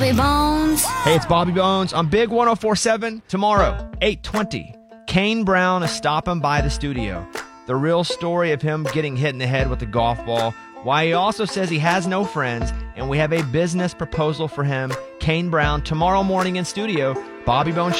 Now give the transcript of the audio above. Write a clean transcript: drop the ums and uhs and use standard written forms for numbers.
Bones. Hey, it's Bobby Bones on Big 104.7. Tomorrow, 8:20, Kane Brown is stopping by the studio. The real story of him getting hit in the head with the golf ball, why he also says he has no friends, and we have a business proposal for him. Kane Brown tomorrow morning in studio. Bobby Bones